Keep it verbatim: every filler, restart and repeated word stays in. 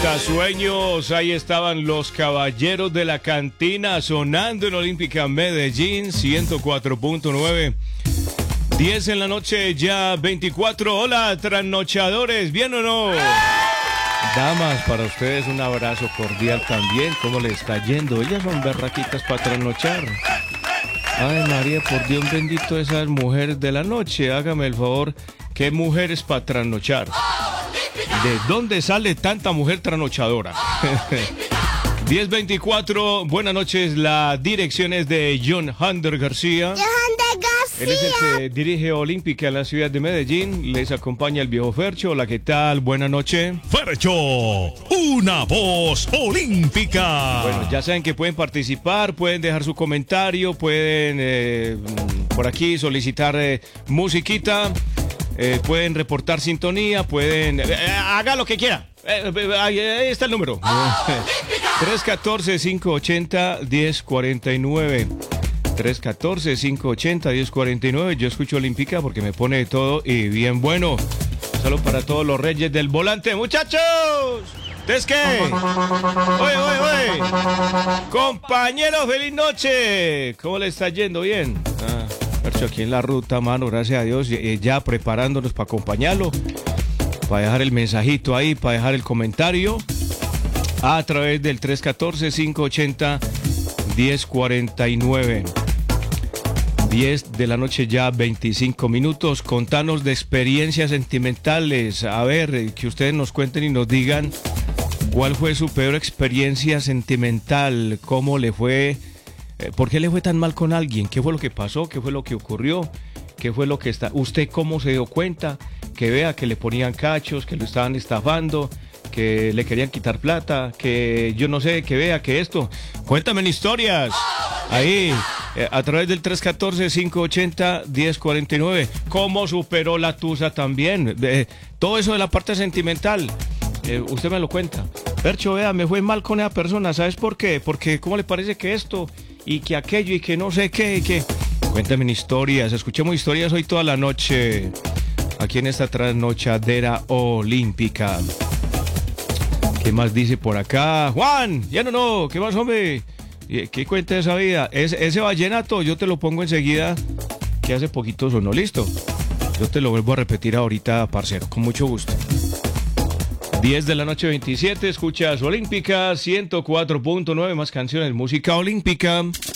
Sueños, ahí estaban los Caballeros de la Cantina sonando en Olímpica Medellín ciento cuatro punto nueve. diez en la noche, ya veinticuatro. Hola, trasnochadores, ¿bien o no? Damas, para ustedes un abrazo cordial también. ¿Cómo les está yendo? Ellas son berraquitas para trasnochar. Ay, María, por Dios bendito, esas mujeres de la noche. Hágame el favor, ¿qué mujeres para trasnochar? ¿De dónde sale tanta mujer trasnochadora? diez veinticuatro, buenas noches. La dirección es de John Hunter García. John Hunter García. Él es el que dirige Olímpica en la ciudad de Medellín. Les acompaña el viejo Fercho. Hola, ¿qué tal? Buenas noches. Fercho, una voz olímpica. Bueno, ya saben que pueden participar, pueden dejar su comentario, pueden eh, por aquí solicitar eh, musiquita. Eh, pueden reportar sintonía, pueden... Eh, haga lo que quiera. Eh, eh, ahí está el número. tres uno cuatro, cinco ocho cero, uno cero cuatro nueve. tres uno cuatro, cinco ocho cero, uno cero cuatro nueve. Yo escucho Olímpica porque me pone de todo y bien bueno. Solo para todos los reyes del volante. ¡Muchachos! ¿Es qué? ¡Oye, oye, oye! Compañeros, feliz noche. ¿Cómo le está yendo? ¿Bien? Ah. Aquí en la ruta, mano, gracias a Dios, ya preparándonos para acompañarlo, para dejar el mensajito ahí, para dejar el comentario a través del tres uno cuatro, cinco ocho cero, uno cero cuatro nueve. diez de la noche ya, veinticinco minutos. Contanos de experiencias sentimentales. A ver, que ustedes nos cuenten y nos digan cuál fue su peor experiencia sentimental, cómo le fue. ¿Por qué le fue tan mal con alguien? ¿Qué fue lo que pasó? ¿Qué fue lo que ocurrió? ¿Qué fue lo que está? ¿Usted cómo se dio cuenta? Que vea que le ponían cachos, que lo estaban estafando, que le querían quitar plata, que yo no sé, que vea que esto. Cuéntame historias. Ahí, eh, a través del tres uno cuatro, cinco ocho cero, uno cero cuatro nueve. ¿Cómo superó la tusa también? Eh, todo eso de la parte sentimental. Eh, usted me lo cuenta. Percho, vea, me fue mal con esa persona. ¿Sabes por qué? Porque ¿cómo le parece que esto y que aquello y que no sé qué y que... Cuéntame historias, escuchemos historias hoy toda la noche aquí en esta trasnochadera olímpica. ¿Qué más dice por acá? Juan, ya no, no, ¿qué más, hombre? ¿Qué cuenta de esa vida? Es, ese vallenato yo te lo pongo enseguida, que hace poquito sonó, listo. Yo te lo vuelvo a repetir ahorita, parcero, con mucho gusto. diez de la noche, veintisiete, escuchas Olímpica ciento cuatro punto nueve, más canciones, música olímpica.